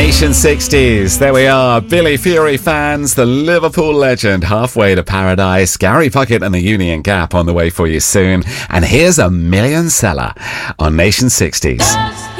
Nation 60s, there we are. Billy Fury fans, the Liverpool legend, Halfway to Paradise, Gary Puckett and the Union Gap on the way for you soon. And here's a million seller on Nation 60s.